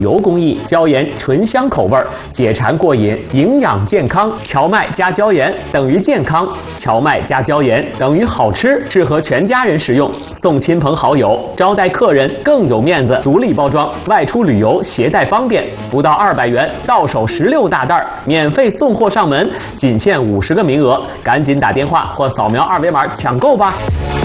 油工艺，椒盐醇香口味儿，解馋过瘾，营养健康。荞麦加椒盐等于健康，荞麦加椒盐等于好吃，适合全家人食用，送亲朋好友，招待客人更有面子。独立包装，外出旅游携带方便，不到200元，到手16大袋，免费送货上门，仅限50个名额，赶紧打电话或扫描2维码抢购吧。